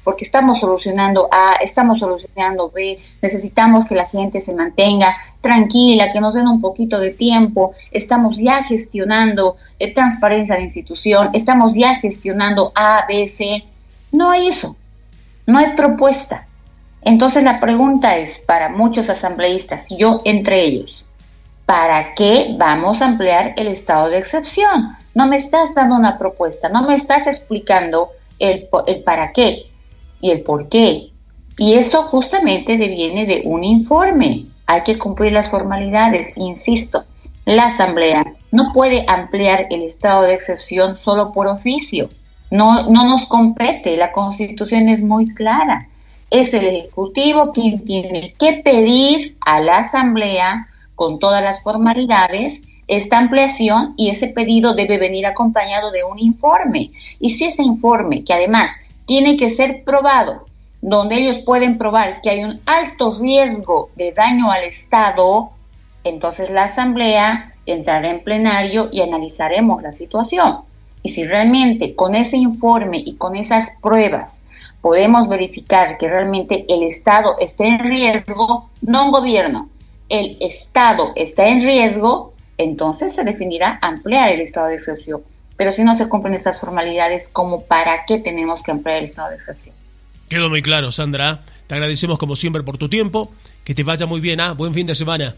porque estamos solucionando A, estamos solucionando B, necesitamos que la gente se mantenga tranquila, que nos den un poquito de tiempo, estamos ya gestionando transparencia de institución, estamos ya gestionando A, B, C. No hay eso, no hay propuesta. Entonces la pregunta es, para muchos asambleístas, yo entre ellos, ¿para qué vamos a ampliar el estado de excepción? No me estás dando una propuesta, no me estás explicando el para qué y el por qué. Y eso justamente deviene de un informe. Hay que cumplir las formalidades. Insisto, la Asamblea no puede ampliar el estado de excepción solo por oficio. No nos compete, la Constitución es muy clara. Es el Ejecutivo quien tiene que pedir a la Asamblea, con todas las formalidades, esta ampliación, y ese pedido debe venir acompañado de un informe. Y si ese informe, que además tiene que ser probado, donde ellos pueden probar que hay un alto riesgo de daño al Estado, entonces la Asamblea entrará en plenario y analizaremos la situación. Y si realmente con ese informe y con esas pruebas podemos verificar que realmente el Estado está en riesgo, no un gobierno, el Estado está en riesgo, entonces se definirá ampliar el estado de excepción. Pero si no se cumplen estas formalidades, ¿cómo para qué tenemos que ampliar el estado de excepción? Quedó muy claro, Sandra. Te agradecemos como siempre por tu tiempo. Que te vaya muy bien. Buen fin de semana.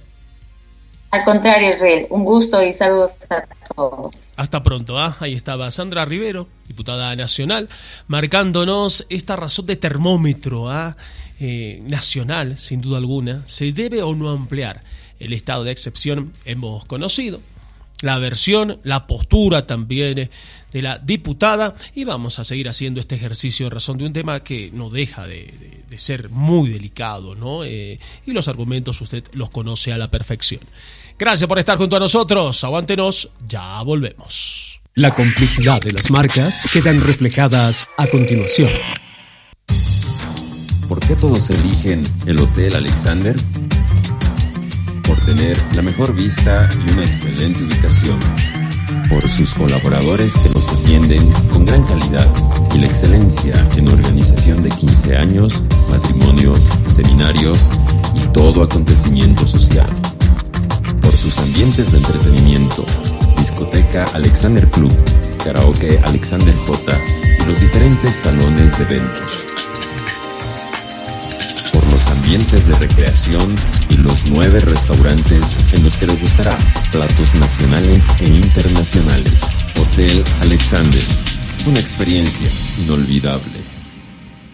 Al contrario, Israel, un gusto y saludos a todos. Hasta pronto. Ahí estaba Sandra Rivero, diputada nacional, marcándonos esta razón de termómetro nacional, sin duda alguna. ¿Se debe o no ampliar el estado de excepción? Hemos conocido la versión, la postura también de la diputada, y vamos a seguir haciendo este ejercicio en razón de un tema que no deja de ser muy delicado, ¿no? Y los argumentos usted los conoce a la perfección. Gracias por estar junto a nosotros. Aguántenos, ya volvemos. La complicidad de las marcas quedan reflejadas a continuación. ¿Por qué todos eligen el Hotel Alexander? Por tener la mejor vista y una excelente ubicación. Por sus colaboradores que los atienden con gran calidad y la excelencia en organización de 15 años, matrimonios, seminarios y todo acontecimiento social. Por sus ambientes de entretenimiento, discoteca Alexander Club, karaoke Alexander J y los diferentes salones de eventos. Por los ambientes de recreación y los 9 restaurantes en los que degustará platos nacionales e internacionales. Hotel Alexander, una experiencia inolvidable.